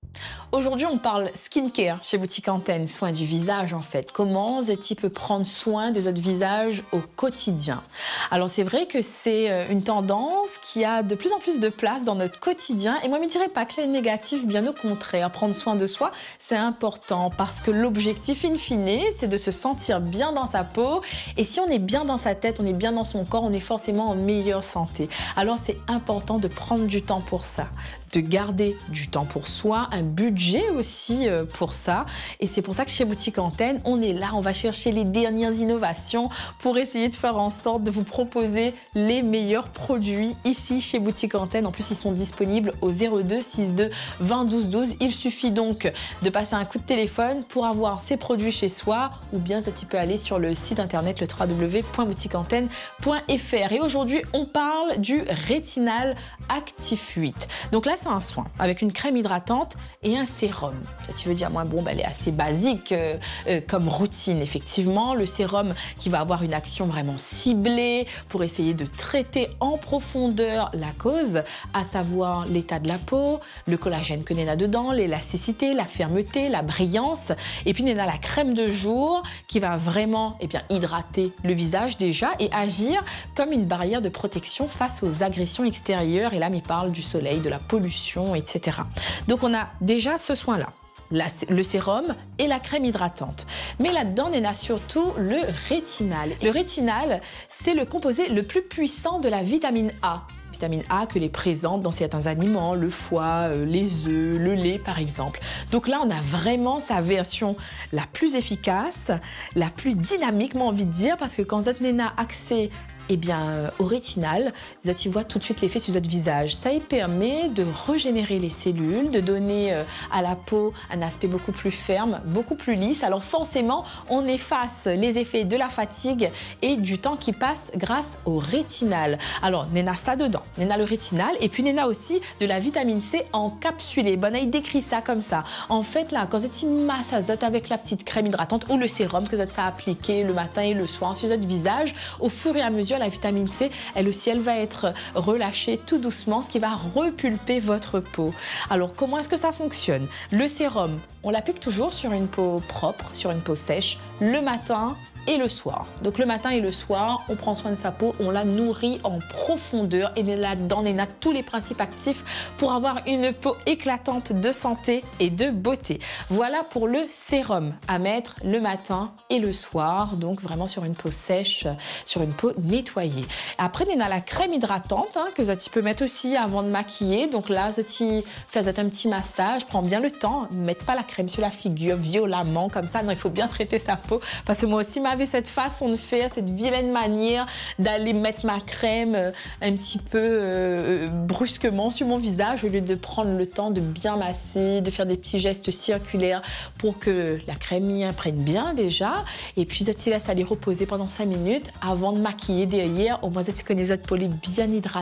Aujourd'hui, on parle skincare chez Boutique Antenne, soins du visage en fait. Comment Zeti peut prendre soin de votre visage au quotidien. Alors c'est vrai que c'est une tendance qui a de plus en plus de place dans notre quotidien. Et moi, je ne dirais pas que les négatifs, bien au contraire. Prendre soin de soi, c'est important parce que l'objectif in fine, c'est de se sentir bien dans sa peau. Et si on est bien dans sa tête, on est bien dans son corps, on est forcément en meilleure santé. Alors c'est important de prendre du temps pour ça, de garder du temps pour soi, un budget aussi pour ça. Et c'est pour ça que chez Boutique Antenne, on est là, on va chercher les dernières innovations pour essayer de faire en sorte de vous proposer les meilleurs produits ici chez Boutique Antenne. En plus, ils sont disponibles au 02 62 20 12 12. Il suffit donc de passer un coup de téléphone pour avoir ces produits chez soi ou bien ça, tu peux aller sur le site internet le www.boutiqueantenne.fr. Et aujourd'hui, on parle du Rétinal Actif 8. Donc là, c'est un soin avec une crème hydratante et un sérum. Ça, tu veux dire, moi, bon, elle est assez basique comme routine, effectivement. Le sérum qui va avoir une action vraiment ciblée pour essayer de traiter en profondeur la cause, à savoir l'état de la peau, le collagène que Nena a dedans, l'élasticité, la fermeté, la brillance. Et puis, Nena a la crème de jour qui va vraiment hydrater le visage déjà et agir comme une barrière de protection face aux agressions extérieures. Et là, il parle du soleil, de la pollution, etc. Donc, on a déjà ce soin-là. Le sérum et la crème hydratante. Mais là-dedans, on a surtout le rétinal. Le rétinal, c'est le composé le plus puissant de la vitamine A. Vitamine A que est présente dans certains aliments, le foie, les œufs, le lait par exemple. Donc là, on a vraiment sa version la plus efficace, la plus dynamique, moi envie de dire, parce que quand vous avez accès au rétinal, vous voyez tout de suite l'effet sur votre visage. Ça y permet de régénérer les cellules, de donner à la peau un aspect beaucoup plus ferme, beaucoup plus lisse. Alors forcément, on efface les effets de la fatigue et du temps qui passe grâce au rétinal. Alors, Nena ça dedans. Nena le rétinal et puis Nena aussi de la vitamine C encapsulée. Bon, il décrit ça comme ça. En fait, là, quand vous êtes massage avec la petite crème hydratante ou le sérum que vous êtes appliqué le matin et le soir sur votre visage, au fur et à mesure, la vitamine C, elle aussi, elle va être relâchée tout doucement, ce qui va repulper votre peau. Alors, comment est-ce que ça fonctionne? Le sérum, on l'applique toujours sur une peau propre, sur une peau sèche, le matin et le soir. Donc le matin et le soir, on prend soin de sa peau, on la nourrit en profondeur et là-dedans, on a tous les principes actifs pour avoir une peau éclatante de santé et de beauté. Voilà pour le sérum à mettre le matin et le soir, donc vraiment sur une peau sèche, sur une peau nettoyée. Après, on a la crème hydratante que tu peux mettre aussi avant de maquiller. Donc là, tu fais un petit massage, prends bien le temps, ne mets pas la crème sur la figure violemment comme ça. Non, il faut bien traiter sa peau parce que moi aussi, cette façon de faire, cette vilaine manière d'aller mettre ma crème un petit peu brusquement sur mon visage au lieu de prendre le temps de bien masser, de faire des petits gestes circulaires pour que la crème y imprègne bien déjà. Et puis, tu laisses aller reposer pendant 5 minutes avant de maquiller derrière. Au moins, tu connais votre peau bien hydratée.